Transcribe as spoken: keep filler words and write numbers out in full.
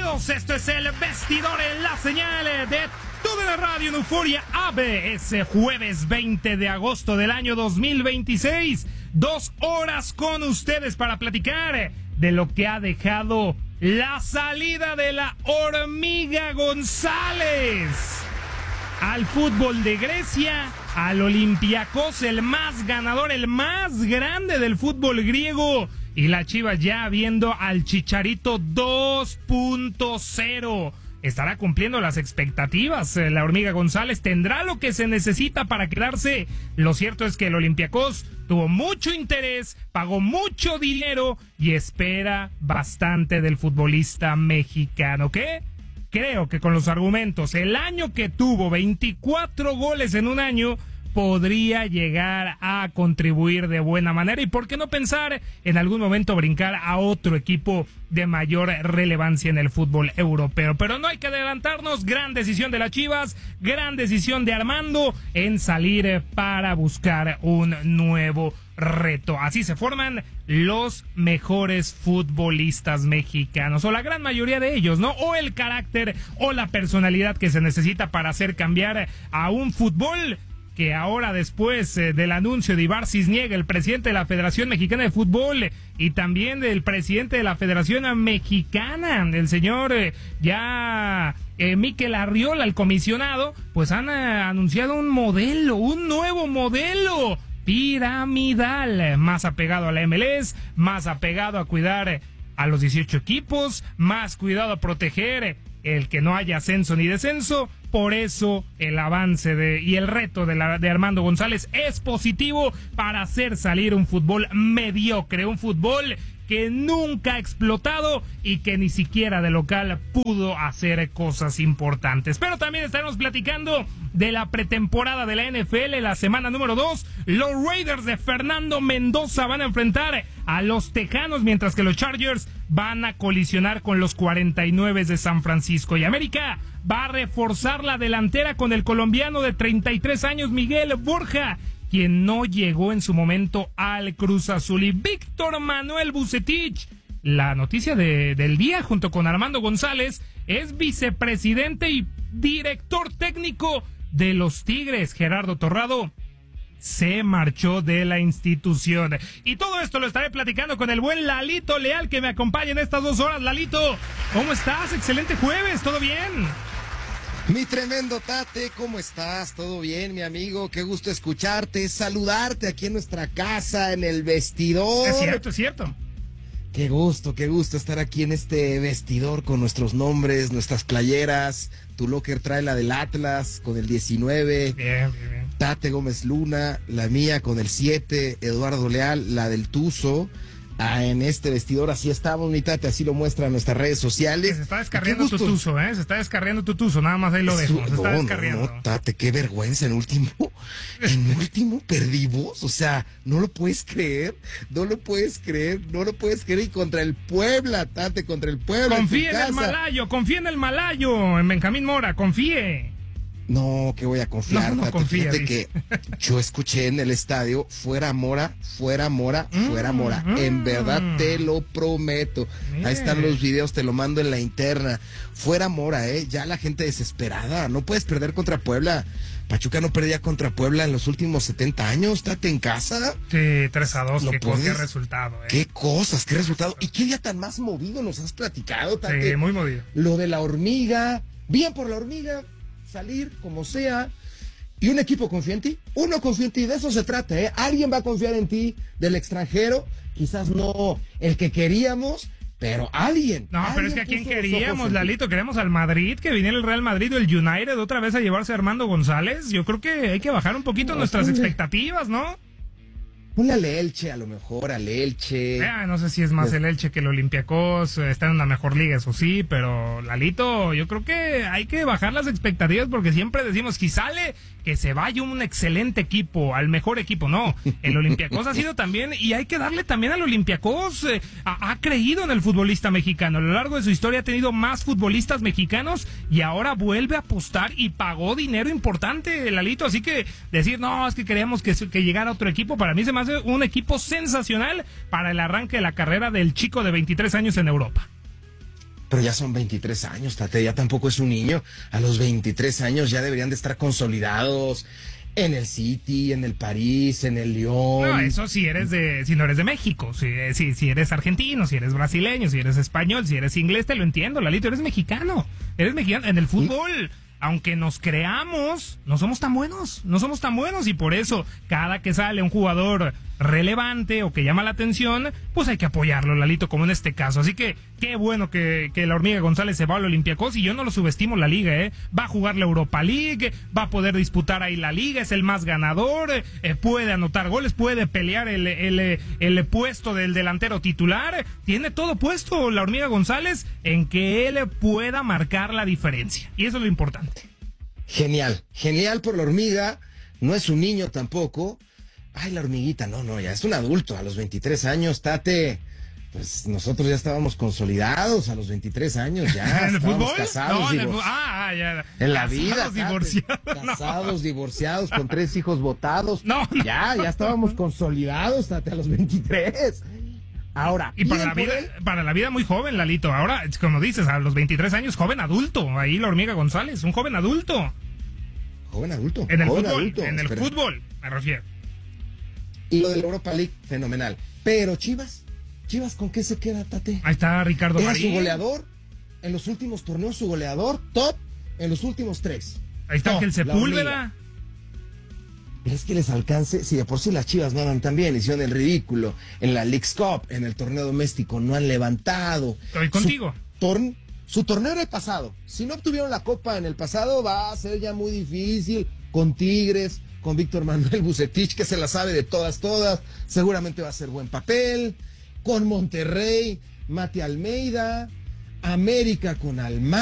Bienvenidos, esto es el Vestidor en la señal de toda la radio en Euforia A B. Ese jueves veinte de agosto del año dos mil veintiséis. Dos horas con ustedes para platicar de lo que ha dejado la salida de la Hormiga González al fútbol de Grecia, al Olympiacos, el más ganador, el más grande del fútbol griego, y la Chivas ya viendo al Chicharito dos punto cero. ¿Estará cumpliendo las expectativas? La Hormiga González tendrá lo que se necesita para quedarse. Lo cierto es que el Olympiacos tuvo mucho interés, pagó mucho dinero y espera bastante del futbolista mexicano. ¿Qué? Creo que con los argumentos, el año que tuvo veinticuatro goles en un año, podría llegar a contribuir de buena manera. Y por qué no pensar en algún momento brincar a otro equipo de mayor relevancia en el fútbol europeo. Pero no hay que adelantarnos. Gran decisión de las Chivas, gran decisión de Armando en salir para buscar un nuevo reto. Así se forman los mejores futbolistas mexicanos, o la gran mayoría de ellos, ¿no? O el carácter o la personalidad que se necesita para hacer cambiar a un fútbol que ahora, después eh, del anuncio de Ibar Cisniega, el presidente de la Federación Mexicana de Fútbol, y también del presidente de la Federación Mexicana, el señor eh, ya eh, Mikel Arriola, el comisionado, pues han eh, anunciado un modelo, un nuevo modelo piramidal, más apegado a la M L S, más apegado a cuidar a los dieciocho equipos, más cuidado a proteger el que no haya ascenso ni descenso. Por eso el avance de y el reto de, la, de Armando González es positivo para hacer salir un fútbol mediocre, un fútbol que nunca ha explotado y que ni siquiera de local pudo hacer cosas importantes. Pero también estaremos platicando de la pretemporada de la N F L, la semana número dos. Los Raiders de Fernando Mendoza van a enfrentar a los Tejanos, mientras que los Chargers van a colisionar con los cuarenta y nueve de San Francisco. Y América va a reforzar la delantera con el colombiano de treinta y tres años, Miguel Borja, quien no llegó en su momento al Cruz Azul. Y Víctor Manuel Vucetich, la noticia de, del día, junto con Armando González, es vicepresidente y director técnico de los Tigres. Gerardo Torrado se marchó de la institución. Y todo esto lo estaré platicando con el buen Lalito Leal, que me acompaña en estas dos horas. Lalito, ¿cómo estás? Excelente jueves, ¿todo bien? Mi tremendo Tate, ¿cómo estás? ¿Todo bien, mi amigo? Qué gusto escucharte, saludarte aquí en nuestra casa, en el vestidor. Es cierto, es cierto. Qué gusto, qué gusto estar aquí en este vestidor con nuestros nombres, nuestras playeras. Tu locker trae la del Atlas con el diecinueve. Bien, bien, bien. Tate Gómez Luna, la mía con el siete. Eduardo Leal, la del Tuzo. Ah, en este vestidor así estamos, mi Tate, así lo muestran nuestras redes sociales. Se está descarriando tu tuzo, ¿eh? Se está descarriando tu tuzo, nada más ahí lo dejo. Se está no, descarriando. No, no, Tate, qué vergüenza, en último, en último perdimos, o sea, no lo puedes creer, no lo puedes creer, no lo puedes creer, y contra el Puebla, Tate, contra el Puebla. Confíe en, en el Malayo, confíe en el Malayo, en Benjamín Mora, confíe. No, que voy a confiar, no, no Tate, confía, fíjate que yo escuché en el estadio, fuera Mora, fuera Mora, mm, fuera Mora, mm, en verdad te lo prometo, mire. Ahí están los videos, te lo mando en la interna, fuera Mora, eh, ya la gente desesperada, no puedes perder contra Puebla. Pachuca no perdía contra Puebla en los últimos setenta años, Tate, en casa. Sí, tres a dos, qué, puedes... qué resultado, eh. Qué cosas, qué resultado, y qué día tan más movido nos has platicado, Tate. Sí, muy movido. Lo de la Hormiga, bien por la Hormiga, salir como sea, y un equipo confía en ti, uno confía en ti, de eso se trata, ¿eh? Alguien va a confiar en ti del extranjero, quizás no el que queríamos, pero alguien. No, alguien pero es que a quién puso los queríamos, ojos en Lalito, ti. queremos al Madrid, que viniera el Real Madrid o el United otra vez a llevarse a Armando González. Yo creo que hay que bajar un poquito No, nuestras ponle. expectativas, ¿no? Ponle al Elche, a lo mejor, al Elche. Eh, no sé si es más Pues- el Elche que el Olympiacos, eh, está en una mejor liga, eso sí, pero Lalito, yo creo que hay que bajar las expectativas, porque siempre decimos, si sale, que se vaya un excelente equipo, al mejor equipo. No, el Olympiacos ha sido también, y hay que darle también al Olympiacos, eh, ha, ha creído en el futbolista mexicano, a lo largo de su historia ha tenido más futbolistas mexicanos, y ahora vuelve a apostar y pagó dinero importante, Lalito, así que decir, no, es que queríamos que, que llegara otro equipo, para mí se me hace un equipo sensacional para el arranque de la carrera del chico de veintitrés años en Europa. pero ya son veintitrés años, Tate, ya tampoco es un niño. A los veintitrés años ya deberían de estar consolidados en el City, en el París, en el Lyon. No, eso si eres de, si no eres de México, si, si, si eres argentino, si eres brasileño, si eres español, si eres inglés, te lo entiendo, Lalito, eres mexicano, eres mexicano. En el fútbol, aunque nos creamos, no somos tan buenos, no somos tan buenos, y por eso, cada que sale un jugador relevante o que llama la atención, pues hay que apoyarlo, Lalito, como en este caso. Así que qué bueno que, que la Hormiga González se va al Olympiacos, y yo no lo subestimo la liga, ¿eh? Va a jugar la Europa League, va a poder disputar ahí la liga, es el más ganador, eh, puede anotar goles, puede pelear el, el, el puesto del delantero titular, tiene todo puesto la Hormiga González en que él pueda marcar la diferencia, y eso es lo importante. Genial, genial por la Hormiga, no es un niño tampoco. Ay, la Hormiguita, no, no, ya es un adulto a los veintitrés años, Tate. Pues nosotros ya estábamos consolidados a los veintitrés años, ya. ¿En el fútbol? Casados, no, en, divor... el... ah, ya. en la casados, vida. Tate, divorciados. Casados, no. divorciados, con tres hijos botados. No, no. Ya, ya estábamos consolidados, Tate, a los veintitrés. Ahora, y para la vida, él? para la vida muy joven, Lalito. Ahora, como dices, a los veintitrés años, joven adulto. Ahí la Hormiga González, un joven adulto. Joven adulto. En el joven fútbol, adulto, en el espera. fútbol, me refiero. Y lo de la Europa League, fenomenal. Pero Chivas, Chivas, ¿con qué se queda, Tate? Ahí está Ricardo Era Marín. su goleador en los últimos torneos, su goleador top en los últimos tres. Ahí está no, Ángel Sepúlveda. ¿Es que les alcance? Si de por sí las Chivas no andan tan bien, hicieron el ridículo en la Leagues Cup, en el torneo doméstico, no han levantado. Estoy contigo. Su, torn, su torneo era el pasado. Si no obtuvieron la copa en el pasado, va a ser ya muy difícil con Tigres, con Víctor Manuel Bucetich, que se la sabe de todas, todas. Seguramente va a ser buen papel. Con Monterrey, Mati Almeida, América con Almada.